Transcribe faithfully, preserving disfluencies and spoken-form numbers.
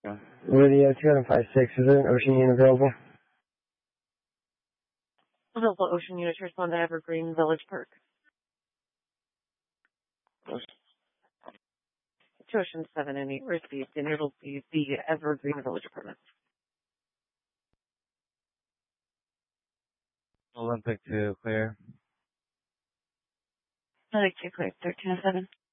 Lydia two hundred five six, is there an Ocean unit available? Available Ocean unit to respond to Evergreen Village Park. To Ocean seven and eight received, and it'll be the Evergreen Village Apartments. Olympic to clear. I like to clear thirteen oh seven.